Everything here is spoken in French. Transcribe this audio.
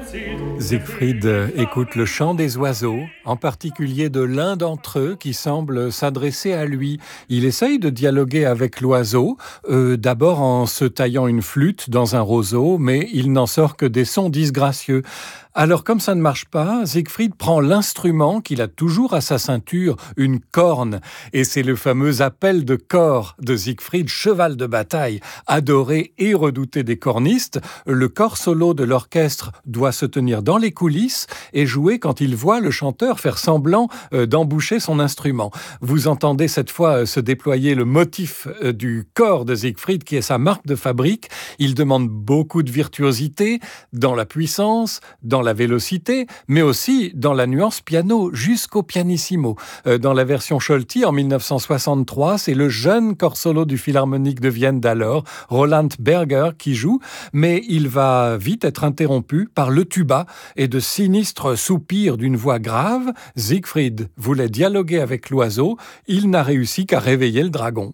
Siegfried écoute le chant des oiseaux, en particulier de l'un d'entre eux qui semble s'adresser à lui. Il essaye de dialoguer avec l'oiseau, d'abord en se taillant une flûte dans un roseau, mais il n'en sort que des sons disgracieux. Alors, comme ça ne marche pas, Siegfried prend l'instrument qu'il a toujours à sa ceinture, une corne. Et c'est le fameux appel de cor de Siegfried, cheval de bataille, adoré et redouté des cornistes. Le corps solo de l'orchestre doit se tenir dans les coulisses et jouer quand il voit le chanteur faire semblant d'emboucher son instrument. Vous entendez cette fois se déployer le motif du cor de Siegfried, qui est sa marque de fabrique. Il demande beaucoup de virtuosité dans la puissance, dans la vélocité, mais aussi dans la nuance piano, jusqu'au pianissimo. Dans la version Scholti, en 1963, c'est le jeune corps solo du Philharmonique de Vienne d'alors, Roland Berger, qui joue, mais il va vite être interrompu par le tuba et de sinistres soupirs d'une voix grave. Siegfried voulait dialoguer avec l'oiseau, il n'a réussi qu'à réveiller le dragon.